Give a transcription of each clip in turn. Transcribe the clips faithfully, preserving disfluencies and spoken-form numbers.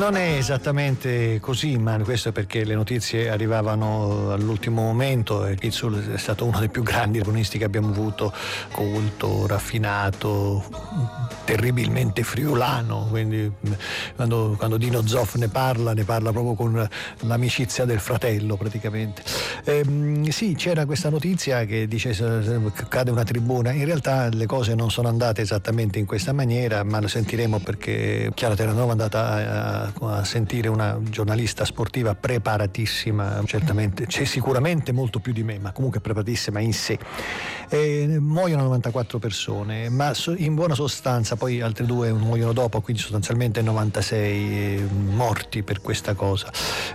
Non è esattamente così, ma questo è perché le notizie arrivavano all'ultimo momento e Pizzul è stato uno dei più grandi agonisti che abbiamo avuto, colto, raffinato, terribilmente friulano, quindi quando, quando Dino Zoff ne parla, ne parla proprio con l'amicizia del fratello praticamente. Ehm, sì, c'era questa notizia che dice cade una tribuna, in realtà le cose non sono andate esattamente in questa maniera, ma lo sentiremo perché Chiara Terranova è andata a, a sentire una giornalista sportiva preparatissima, certamente, c'è sicuramente molto più di me, ma comunque preparatissima in sé. E muoiono novantaquattro persone, ma in buona sostanza poi altre due muoiono dopo, quindi sostanzialmente novantasei morti per questa cosa.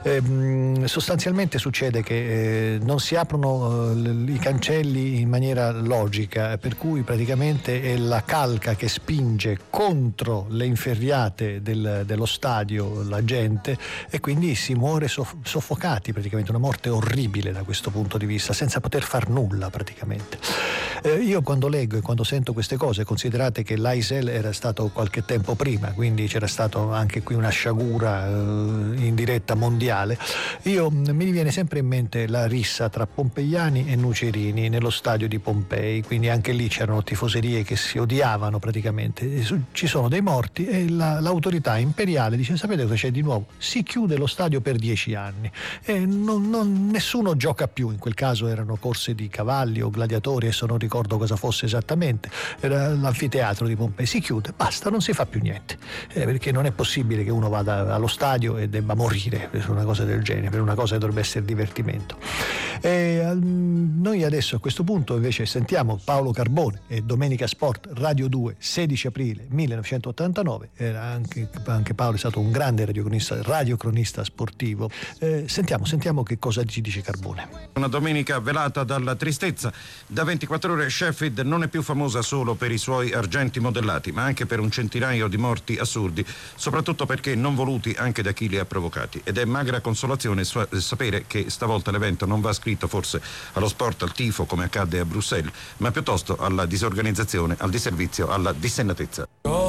E, sostanzialmente succede che eh, non si aprono eh, i cancelli in maniera logica, per cui praticamente è la calca che spinge contro le inferriate del, dello stadio la gente e quindi si muore soff- soffocati, praticamente una morte orribile da questo punto di vista, senza poter far nulla praticamente. Eh, io quando leggo e quando sento queste cose, considerate che l'A I S E L era stato qualche tempo prima, quindi c'era stato anche qui una sciagura eh, in diretta mondiale, io mi viene sempre in mente la rissa tra pompeiani e nucerini nello stadio di Pompei, quindi anche lì c'erano tifoserie che si odiavano praticamente, ci sono dei morti e la, l'autorità imperiale dice: sapete cosa c'è di nuovo? Si chiude lo stadio per dieci anni e non, non, nessuno gioca più. In quel caso erano corse di cavalli o gladiatori, adesso non ricordo cosa fosse esattamente, era l'anfiteatro di Pompei, si chiude, basta, non si fa più niente, eh, perché non è possibile che uno vada allo stadio e debba morire per una cosa del genere, per una cosa che dovrebbe essere divertimento. E, noi adesso a questo punto invece sentiamo Paolo Carbone e Domenica Sport, Radio due, sedici aprile millenovecentottantanove. Era anche, anche Paolo è stato un grande radiocronista, radiocronista sportivo. Eh, sentiamo, sentiamo che cosa ci dice Carbone. Una domenica velata dalla tristezza. Da ventiquattro ore Sheffield non è più famosa solo per i suoi argenti modellati, ma anche per un centinaio di morti assurdi, soprattutto perché non voluti anche da chi li ha provocati. Ed è magra consolazione sapere che stavolta l'evento non va scritto forse allo sport, al tifo come accadde a Bruxelles, ma piuttosto alla disorganizzazione, al disservizio, alla dissennatezza.